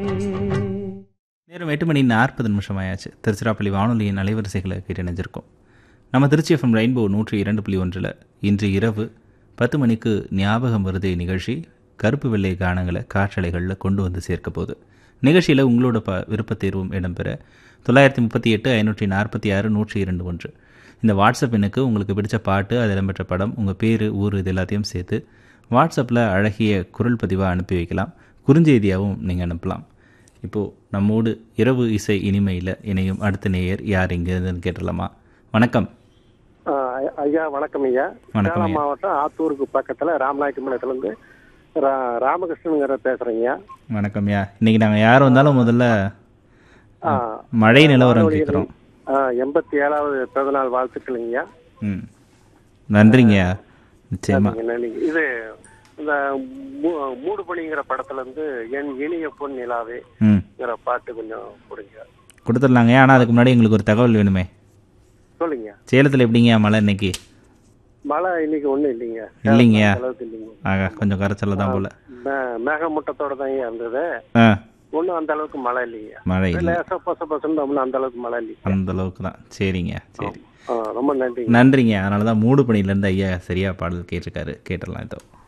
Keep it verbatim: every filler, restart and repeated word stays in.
நேரம் எட்டு மணி நாற்பது நிமிஷம் ஆயாச்சு. திருச்சிராப்பள்ளி வானொலியின் அலைவரிசைகளை கேட்டு இணைஞ்சிருக்கோம். நம்ம திருச்சி எஃப்எம் ரெயின்போ நூற்றி இரண்டு புள்ளி ஒன்றில் இன்று இரவு பத்து மணிக்கு ஞாபகம் வருதே நிகழ்ச்சி கருப்பு வெள்ளை கானங்களை காற்றலைகளில் கொண்டு வந்து சேர்க்க போகுது. நிகழ்ச்சியில் உங்களோட ப விருப்ப தேர்வும் இடம்பெற தொள்ளாயிரத்தி முப்பத்தி எட்டு ஐநூற்றி நாற்பத்தி ஆறு நூற்றி இரண்டு ஒன்று இந்த வாட்ஸ்அப் எண்ணுக்கு உங்களுக்கு பிடிச்ச பாட்டு, அது இடம்பெற்ற படம், உங்கள் பேர், ஊர் இது எல்லாத்தையும் சேர்த்து வாட்ஸ்அப்பில் அழகிய குரல் பதிவாக அனுப்பி வைக்கலாம். குறுஞ்செய்தியாகவும் நீங்கள் அனுப்பலாம். இப்போது நம்மோடு இரவு இசை இனிமையில் இணையும் அடுத்த நேயர் யார் இங்கேருந்துன்னு கேட்டலாமா? வணக்கம் ஐயா. வணக்கம் ஐயா. வணக்கம் சேலம் ஐயா. மாவட்டம் ஆத்தூருக்கு பக்கத்தில் ராமநாயக்கமலத்துலேருந்து ரா ராமகிருஷ்ணனுங்கிற பேசுகிறேங்க. வணக்கம்யா. இன்றைக்கி நாங்கள் யார் வந்தாலும் முதல்ல ஆ, மழை நிலவரம் வானொலியின், கேட்குறோம். ஆ, எண்பத்தி ஏழாவது பிறந்தநாள் வாழ்த்துக்களுங்கய்யா. ம் நன்றிங்கய்யா. நிச்சயமா. நன்றிங்க, நன்றிங்க. இது இந்த மூ- மூடு பணிங்கிற படத்துல இருந்து என் இனிய பொன் நிலாவேங்கிற ம் பாட்டு கொஞ்சம் கொடுங்க. கொடுத்துடலாங்கய்யா. ஆனால் அதுக்கு முன்னாடி எங்களுக்கு ஒரு தகவல் வேணுமே. சொல்லுங்க. சேலத்தில் எப்படிங்கய்யா மழை இன்னைக்கு? மழை இன்னைக்கு ஒன்றும் இல்லைங்க. இல்லைங்கய்யா. அந்த அளவுக்கு இல்லைங்க. ஆகா, கொஞ்சம் கரைச்சல தான் போல. மே- மேகமூட்டத்தோட தான் இருந்தது. ஆ ஒன்றும் அந்த அளவுக்கு மழை இல்லைங்க. மழை இல்லை, லேசா பச பசன்னு ஒன்றும் அந்த அளவுக்கு மழை இல்லைங்க. அந்த அளவுக்கு தான். சரிங்க, சரி. ஆ, ரொம்ப நன்றிங்க. நன்றிங்க. அதனால தான் மூடு பணியிலேருந்து ஐயா சரியாக பாடல் கேட்டிருக்காரு. கேட்டுடலாம் இதோ.